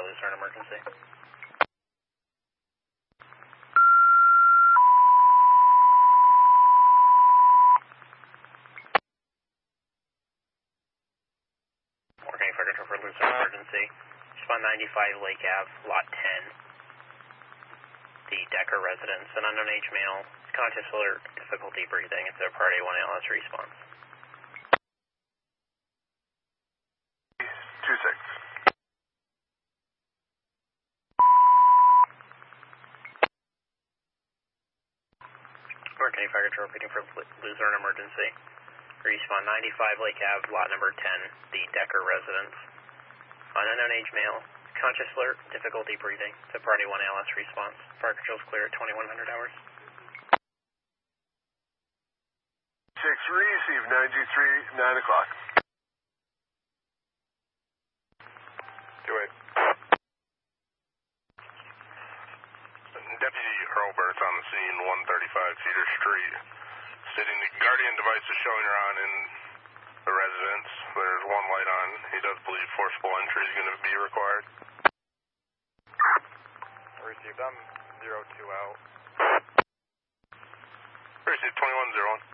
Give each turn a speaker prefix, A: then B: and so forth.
A: Luzerne emergency. Morgan County Fire Control for Luzerne emergency. Respond 95 Lake Ave, lot 10. The Decker residence, an unknown age male, conscious alert, difficulty breathing. It's a Part A1 ALS response.
B: 2-6.
A: Morgan County Fire Control repeating for Luzerne emergency. Respawn 95 Lake Ave, lot number 10, the Decker residence. An unknown age male, conscious alert, difficulty breathing. It's a Part A1 ALS response. Fire control's clear at 2100 hours.
B: 6, receive 923, 9 o'clock.
C: 2-8. Deputy Hurlbert's on the scene, 135 Cedar Street, stating the Guardian device is showing her on in the residence. There's one light on. He does believe forcible entry is going to be required.
D: Received, I'm 02 out.
C: Received 2101.